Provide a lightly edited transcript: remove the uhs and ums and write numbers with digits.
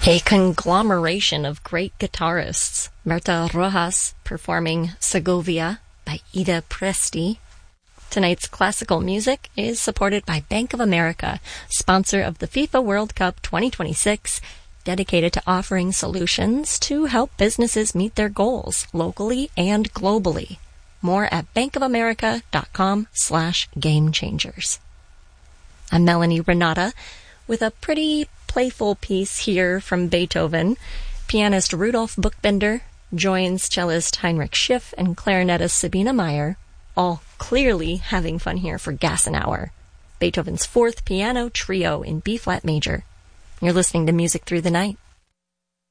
A conglomeration of great guitarists. Berta Rojas performing Segovia by Ida Presti. Tonight's classical music is supported by Bank of America, sponsor of the FIFA World Cup 2026, dedicated to offering solutions to help businesses meet their goals locally and globally. More at bankofamerica.com/gamechangers. I'm Melanie Renata with a pretty playful piece here from Beethoven. Pianist Rudolf Buchbinder joins cellist Heinrich Schiff and clarinetist Sabina Meyer, all clearly having fun here for Gassenauer, Beethoven's fourth piano trio in B-flat major. You're listening to Music Through the Night.